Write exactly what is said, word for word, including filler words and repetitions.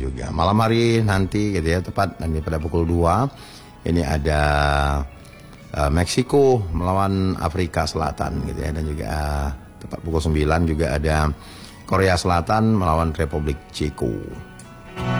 juga. Malam hari nanti gitu ya, tepat nanti pada pukul dua ini ada uh, Meksiko melawan Afrika Selatan gitu ya, dan juga uh, tepat pukul sembilan juga ada Korea Selatan melawan Republik Ceko.